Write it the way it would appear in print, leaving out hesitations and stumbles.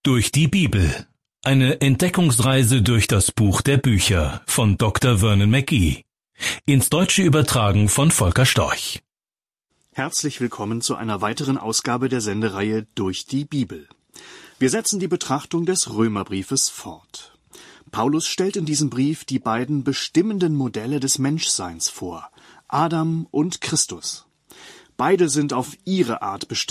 Durch die Bibel. Eine Entdeckungsreise durch das Buch der Bücher von Dr. Vernon McGee. Ins Deutsche übertragen von Volker Storch. Herzlich willkommen zu einer weiteren Ausgabe der Sendereihe Durch die Bibel. Wir setzen die Betrachtung des Römerbriefes fort. Paulus stellt in diesem Brief die beiden bestimmenden Modelle des Menschseins vor, Adam und Christus. Beide sind auf ihre Art bestimmt